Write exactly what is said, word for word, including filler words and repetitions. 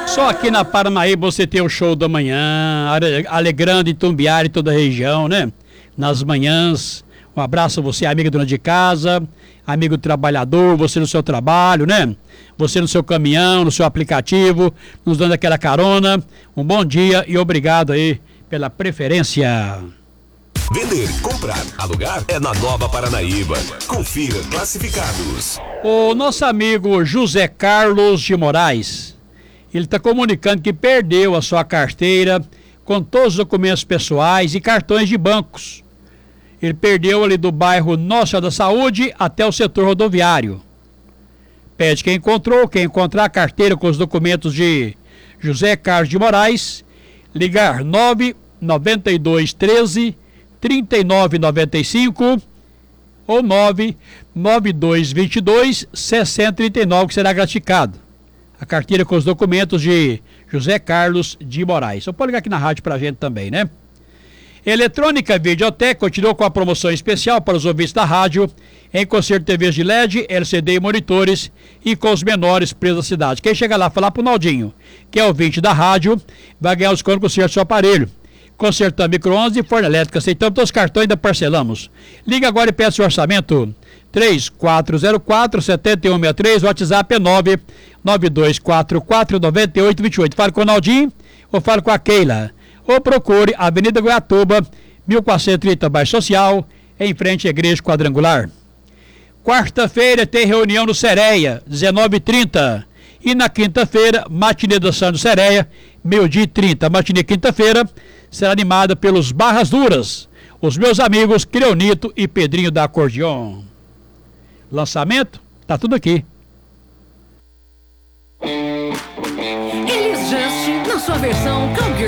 Só aqui na Paranaíba você tem o show da manhã, alegrando Itumbiara e toda a região, né? Nas manhãs. Um abraço a você, amigo dona de casa, amigo trabalhador, você no seu trabalho, né? Você no seu caminhão, no seu aplicativo, nos dando aquela carona. Um bom dia e obrigado aí pela preferência. Vender, comprar, alugar é na Nova Paranaíba. Confira classificados. O nosso amigo José Carlos de Moraes, ele está comunicando que perdeu a sua carteira com todos os documentos pessoais e cartões de bancos. Ele perdeu ali do bairro Nossa Senhora da Saúde até o setor rodoviário. Pede quem encontrou, quem encontrar a carteira com os documentos de José Carlos de Moraes, ligar nove nove dois um três, três nove nove cinco ou nove nove dois dois dois, seis zero três nove, que será gratificado. A carteira com os documentos de José Carlos de Moraes. Só pode ligar aqui na rádio pra gente também, né? Eletrônica Videoteca continuou com a promoção especial para os ouvintes da rádio, em concerto de T Vs de L E D, L C D e monitores, e com os menores preços da cidade. Quem chega lá falar pro Naldinho, que é ouvinte da rádio, vai ganhar os desconto com o conserto do seu aparelho. Consertando micro-ondas e forno elétrico. Aceitamos todos os cartões e ainda parcelamos. Liga agora e peça o orçamento. três quatro zero quatro, sete um seis três, o WhatsApp é nove nove dois quatro quatro nove oito dois oito. Fale com o Naldinho ou fale com a Keila. Ou procure Avenida Goiatuba, mil quatrocentos e trinta, Bairro Social, em frente à Igreja Quadrangular. Quarta-feira tem reunião no Sereia, dezenove e trinta. E na quinta-feira, matinê da São do Sereia, meio-dia e trinta. A matinê quinta-feira será animada pelos Barras Duras, os meus amigos Creonito e Pedrinho da Acordeon. Lançamento? Tá tudo aqui. Elis Just, na sua versão Cowgirl.